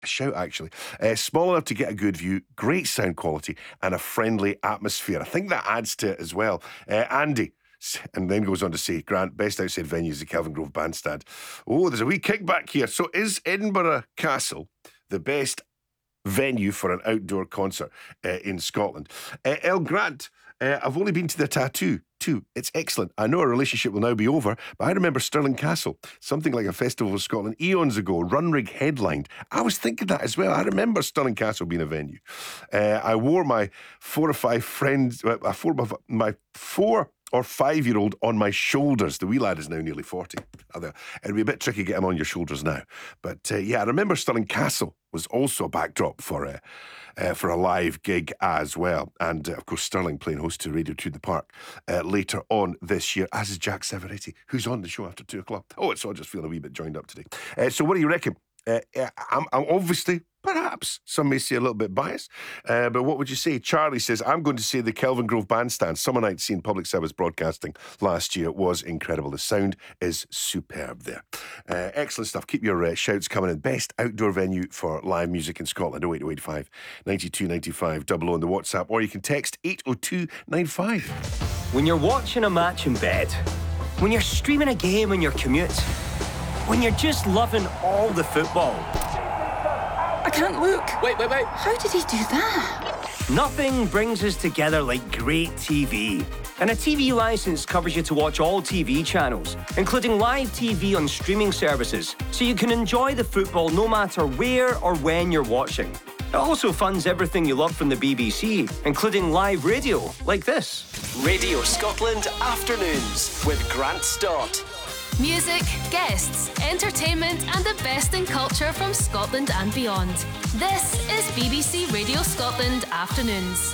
A shout, actually. Small enough to get a good view, great sound quality, and a friendly atmosphere. I think that adds to it as well. Andy, and then goes on to say, Grant, best outside venue is the Kelvin Grove Bandstand. Oh, there's a wee kickback here. So is Edinburgh Castle the best venue for an outdoor concert in Scotland? El Grant, I've only been to the Tattoo too. It's excellent. I know our relationship will now be over, but I remember Stirling Castle, something like a festival of Scotland eons ago. Runrig headlined. I was thinking that as well. I remember Stirling Castle being a venue. I wore my 4 or 5 friends, my 4 or 5-year-old on my shoulders. The wee lad is now nearly 40. It'd be a bit tricky to get him on your shoulders now. But yeah, I remember Stirling Castle was also a backdrop for a live gig as well. And of course, Stirling playing host to Radio 2 in the Park later on this year, as is Jack Severetti, who's on the show after 2 o'clock. Oh, it's all just feeling a wee bit joined up today. So what do you reckon? I'm obviously, perhaps, some may say a little bit biased, but what would you say? Charlie says, I'm going to say the Kelvin Grove Bandstand. Summer night seen public service broadcasting last year was incredible. The sound is superb there. Excellent stuff. Keep your shouts coming in. Best outdoor venue for live music in Scotland, 08085 92 95 00 on the WhatsApp, or you can text 80295. When you're watching a match in bed, when you're streaming a game on your commute, when you're just loving all the football. I can't look. Wait. How did he do that? Nothing brings us together like great TV. And a TV licence covers you to watch all TV channels, including live TV on streaming services, so you can enjoy the football no matter where or when you're watching. It also funds everything you love from the BBC, including live radio, like this. Radio Scotland Afternoons with Grant Stott. Music, guests, entertainment and the best in culture from Scotland and beyond. This is BBC Radio Scotland Afternoons.